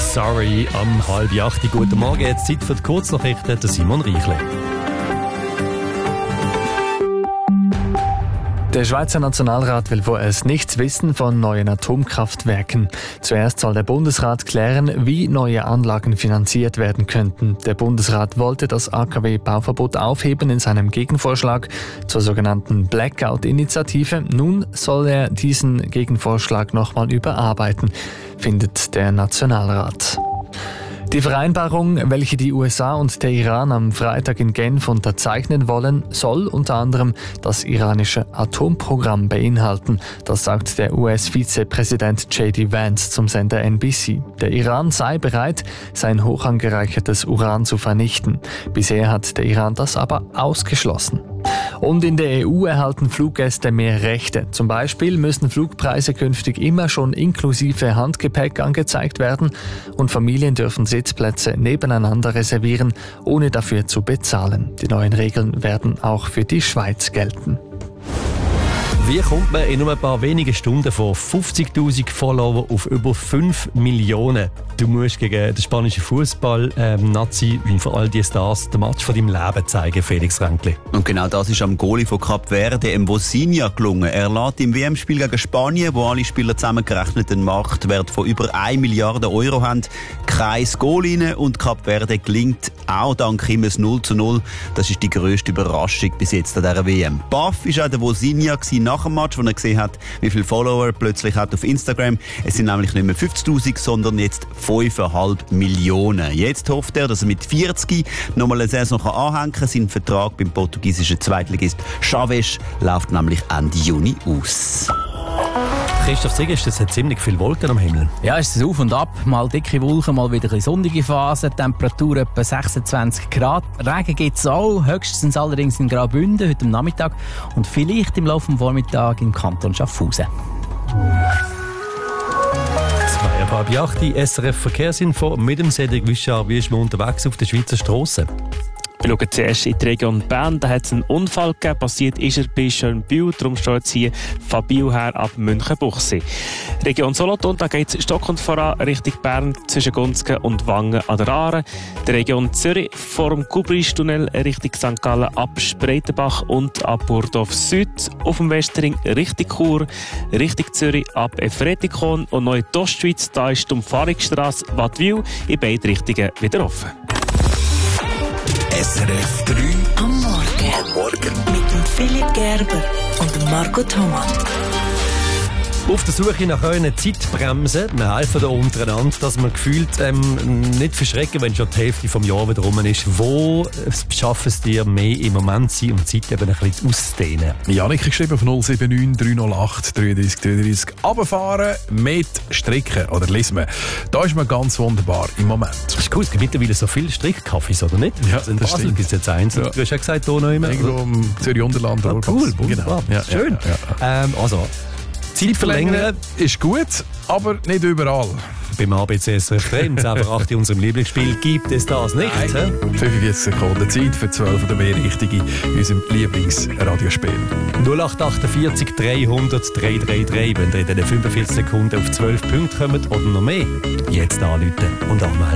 Sorry am 7:30. Guten Morgen, jetzt Zeit für die Kurznachrichten, der Simon Reichle. Der Schweizer Nationalrat will vorerst nichts wissen von neuen Atomkraftwerken. Zuerst soll der Bundesrat klären, wie neue Anlagen finanziert werden könnten. Der Bundesrat wollte das AKW-Bauverbot aufheben in seinem Gegenvorschlag zur sogenannten Blackout-Initiative. Nun soll er diesen Gegenvorschlag nochmal überarbeiten, findet der Nationalrat. Die Vereinbarung, welche die USA und der Iran am Freitag in Genf unterzeichnen wollen, soll unter anderem das iranische Atomprogramm beinhalten. Das sagt der US-Vizepräsident J.D. Vance zum Sender NBC. Der Iran sei bereit, sein hoch angereichertes Uran zu vernichten. Bisher hat der Iran das aber ausgeschlossen. Und in der EU erhalten Fluggäste mehr Rechte. Zum Beispiel müssen Flugpreise künftig immer schon inklusive Handgepäck angezeigt werden und Familien dürfen Sitzplätze nebeneinander reservieren, ohne dafür zu bezahlen. Die neuen Regeln werden auch für die Schweiz gelten. Wie kommt man in nur ein paar wenigen Stunden von 50'000 Follower auf über 5 Millionen? Du musst gegen den spanischen Fußball-Nazi und vor all die Stars den Match von deinem Leben zeigen, Felix Ränkli. Und genau das ist am Goalie von Kap Verde, Vozinha, gelungen. Er lässt im WM-Spiel gegen Spanien, wo alle Spieler zusammengerechnet einen Marktwert von über 1 Milliarde Euro haben, kein Goal rein und Kap Verde gelingt auch dank ihm ein 0:0. Das ist die grösste Überraschung bis jetzt an dieser WM. Baff war auch der Vozinha nach dem Match, wo er gesehen hat, wie viele Follower er plötzlich hat auf Instagram. Es sind nämlich nicht mehr 50'000, sondern jetzt 5,5 Millionen. Jetzt hofft er, dass er mit 40 nochmal eine Saison anhängen kann. Sein Vertrag beim portugiesischen Zweitligist Chaves läuft nämlich Ende Juni aus. Christoph Siegest, es hat ziemlich viele Wolken am Himmel. Ja, es ist auf und ab. Mal dicke Wolken, mal wieder eine sonnige Phase. Temperatur etwa 26 Grad. Regen gibt es auch, höchstens allerdings in Graubünden heute am Nachmittag und vielleicht im Laufe des Vormittags im Kanton Schaffhausen. 7:30, SRF Verkehrsinfo mit dem Cedric Wischard. Wie ist man unterwegs auf der Schweizer Strasse? Wir schauen zuerst in die Region Bern. Da hat es einen Unfall gegeben. Passiert ist er bei Schönbühl. Darum steht jetzt hier von Biel her ab Münchenbuchsee. Region Solothurn, da geht es stockend voran Richtung Bern zwischen Gunzgen und Wangen an der Aare. Die Region Zürich vor dem Kubristunnel Richtung St. Gallen ab Spreitenbach und ab Burdorf Süd. Auf dem Westring Richtung Chur, Richtung Zürich ab Efretikon und neu die Ostschweiz. Da ist die Umfahrungsstrasse Wattwil in beide Richtungen wieder offen. SRF 3 am Morgen. Mit dem Philipp Gerber und dem Marco Thomann. Auf der Suche nach euren Zeitbremsen. Wir helfen da untereinander, dass man gefühlt nicht verschrecken, wenn schon die Hälfte vom Jahr wieder rum ist. Wo schaffen es dir mehr im Moment sein, um die Zeit eben ein bisschen auszudehnen? Janik geschrieben auf 079 308 33 33. Runterfahren mit Stricken oder lesen. Da ist man ganz wunderbar im Moment. Das ist cool, es gibt mittlerweile so viele Strickcafés, oder nicht? Ja, also in das Basel stimmt. gibt es jetzt eins. Ja. Du hast ja gesagt, hier noch immer. Irgendwo im Zürich-Unterland. Ah, cool, genau. Ja, schön. Ja. Also, Zeit verlängern ist gut, aber nicht überall. Beim ABC SRF 3 im 10:08 in unserem Lieblingsspiel gibt es das nicht. 45 Sekunden Zeit für 12 oder mehr Richtige in unserem Lieblingsradiospiel. 0848 300 333, wenn ihr in den 45 Sekunden auf 12 Punkte kommt oder noch mehr. Jetzt anrufen und anmelden.